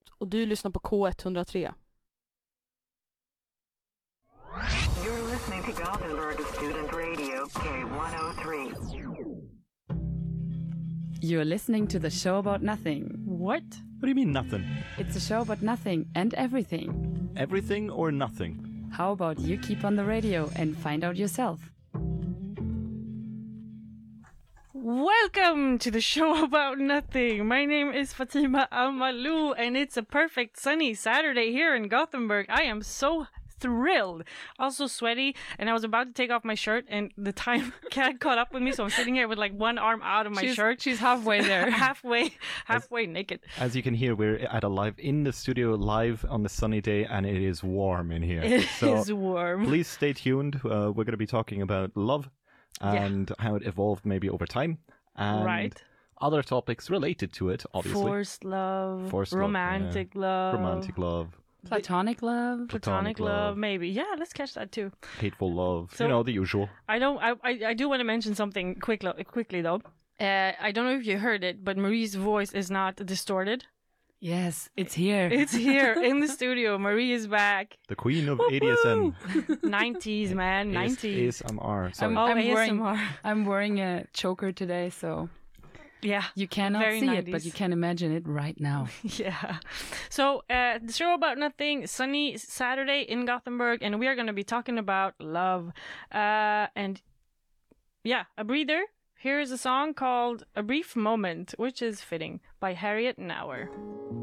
och du lyssnar på K103. You're listening to Gothenburg Student Radio K103. You're listening to the show about nothing. What? What do you mean nothing? It's a show about nothing and everything. Everything or nothing? How about you keep on the radio and find out yourself? Welcome to the show about nothing. My name is Fatima Amalou, and it's a perfect sunny Saturday here in Gothenburg. I am so thrilled, also sweaty, and I was about to take off my shirt, and the time cat caught up with me, so I'm sitting here with like one arm out of my shirt. She's halfway there. halfway naked. As you can hear, we're at in the studio live on the sunny day, and it is warm in here. It is warm. Please stay tuned. We're going to be talking about love and how it evolved maybe over time, and other topics related to it, obviously. Forced love, romantic love. Platonic love, maybe. Yeah, let's catch that too. Hateful love, so, the usual. I do want to mention something quickly though. I don't know if you heard it, but Marie's voice is not distorted. Yes, it's here. It's here in the studio. Marie is back. The queen of ADSM. 90s, man. 90s. ASMR. Sorry. ASMR. I'm wearing a choker today, so... Yeah. You cannot see 90s. it, but you can imagine it right now. Yeah. So, the show about nothing, sunny Saturday in Gothenburg, and we are going to be talking about love. And yeah, a breather. Here is a song called A Brief Moment, which is fitting, by Harriet Nauer.